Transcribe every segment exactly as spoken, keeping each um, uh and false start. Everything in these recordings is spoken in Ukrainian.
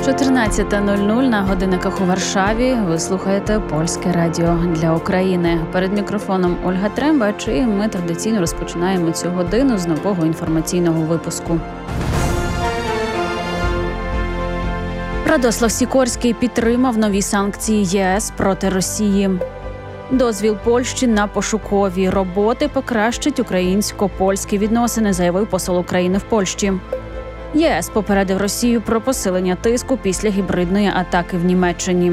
чотирнадцята нуль нуль на годинниках у Варшаві. Ви слухаєте Польське радіо для України. Перед мікрофоном Ольга Трембач, і ми традиційно розпочинаємо цю годину з нового інформаційного випуску. Радослав Сікорський підтримав нові санкції ЄС проти Росії. Дозвіл Польщі на пошукові роботи покращить українсько-польські відносини, заявив посол України в Польщі. ЄС попередив Росію про посилення тиску після гібридної атаки в Німеччині.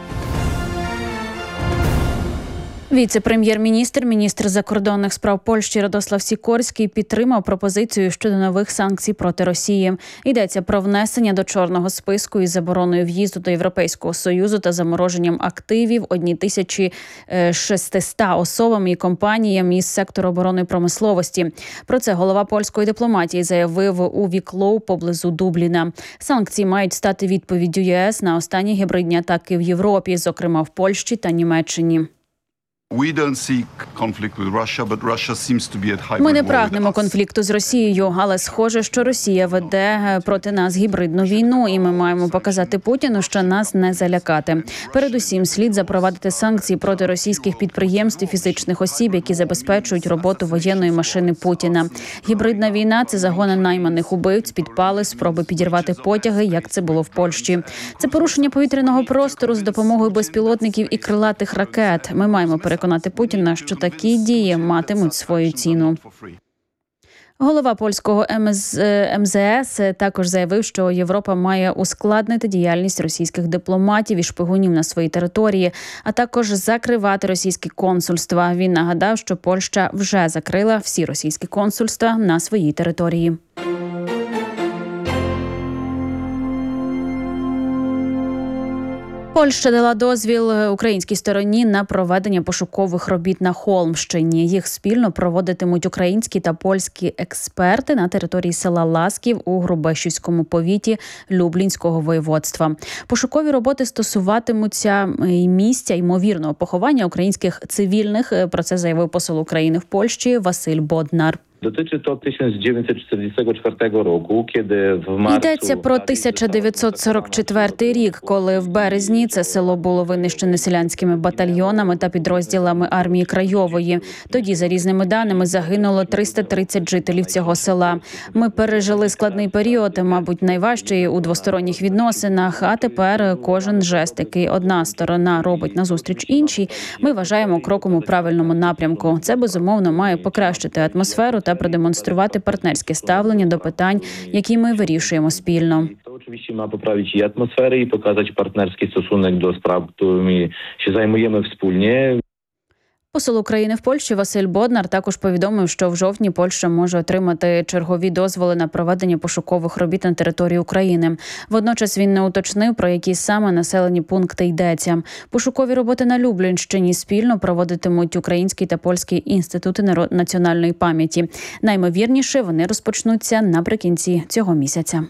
Віце-прем'єр-міністр, міністр закордонних справ Польщі Радослав Сікорський підтримав пропозицію щодо нових санкцій проти Росії. Йдеться про внесення до чорного списку із забороною в'їзду до Європейського Союзу та замороженням активів тисячі шістсот особам і компаніям із сектору оборонної промисловості. Про це голова польської дипломатії заявив у Віклоу поблизу Дубліна. Санкції мають стати відповіддю ЄС на останні гібридні атаки в Європі, зокрема в Польщі та Німеччині. Ми не прагнемо конфлікту з Росією, але схоже, що Росія веде проти нас гібридну війну, і ми маємо показати Путіну, що нас не залякати. Передусім, слід запровадити санкції проти російських підприємств і фізичних осіб, які забезпечують роботу воєнної машини Путіна. Гібридна війна – це загони найманих убивць, підпали, спроби підірвати потяги, як це було в Польщі. Це порушення повітряного простору з допомогою безпілотників і крилатих ракет. Ми маємо переконати Путіна, що такі дії матимуть свою ціну. Голова польського ем зе ес також заявив, що Європа має ускладнити діяльність російських дипломатів і шпигунів на своїй території, а також закривати російські консульства. Він нагадав, що Польща вже закрила всі російські консульства на своїй території. Польща дала дозвіл українській стороні на проведення пошукових робіт на Холмщині. Їх спільно проводитимуть українські та польські експерти на території села Ласків у Грубешівському повіті Люблінського воєводства. Пошукові роботи стосуватимуться і місця ймовірного поховання українських цивільних. Про це заявив посол України в Польщі Василь Боднар. Dotyczy to tysiąc dziewięćset czterdziestego czwartego roku, kiedy w marcu... Йдеться про тисяча дев'ятсот сорок четвертий рік, коли в березні це село було винищене селянськими батальйонами та підрозділами армії Крайової. Тоді, за різними даними, загинуло триста тридцять жителів цього села. Ми пережили складний період, мабуть, найважчий у двосторонніх відносинах, а тепер кожен жест, який одна сторона робить назустріч іншій, ми вважаємо кроком у правильному напрямку. Це, безумовно, має покращити атмосферу та продемонструвати партнерське ставлення до питань, які ми вирішуємо спільно. Це, очевидно, має поправити і атмосферу, і показати партнерський стосунок до справ, якими ми займаємо спільно. Посол України в Польщі Василь Боднар також повідомив, що в жовтні Польща може отримати чергові дозволи на проведення пошукових робіт на території України. Водночас він не уточнив, про які саме населені пункти йдеться. Пошукові роботи на Люблінщині спільно проводитимуть Український та Польський інститути національної пам'яті. Наймовірніше, вони розпочнуться наприкінці цього місяця.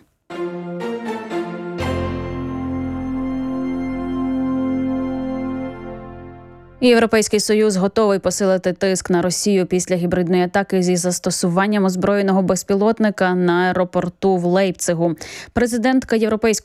Європейський Союз готовий посилити тиск на Росію після гібридної атаки зі застосуванням озброєного безпілотника на аеропорту в Лейпцигу. Президентка Європейського